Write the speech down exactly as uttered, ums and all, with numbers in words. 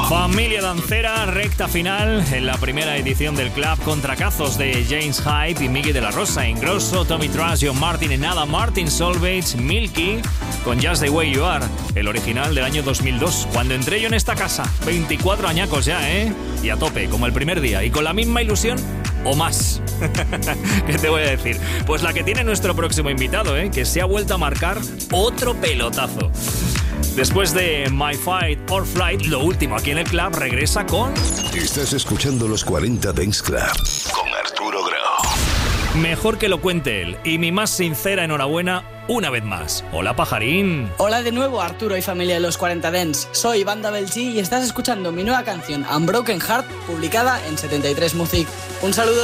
Familia Dancera, recta final en la primera edición del club, con tracazos de James Hype y Miguel de la Rosa, Ingrosso, Tommy Trash, John Martin, Enada, Martin Solveig, Milky, con Just the Way You Are, el original del año dos mil dos, cuando entré yo en esta casa. veinticuatro añacos ya, ¿eh? Y a tope, como el primer día, y con la misma ilusión o más. ¿Qué te voy a decir? Pues la que tiene nuestro próximo invitado, ¿eh? Que se ha vuelto a marcar otro pelotazo. Después de My Fight or Flight, lo último aquí en el club, regresa con... Estás escuchando los cuarenta Dance Club con Arturo Grau. Mejor que lo cuente él. Y mi más sincera enhorabuena una vez más. Hola, pajarín. Hola de nuevo, Arturo y familia de los cuarenta Dance. Soy Banda Belchi y estás escuchando mi nueva canción Unbroken Heart, publicada en setenta y tres Music. Un saludo.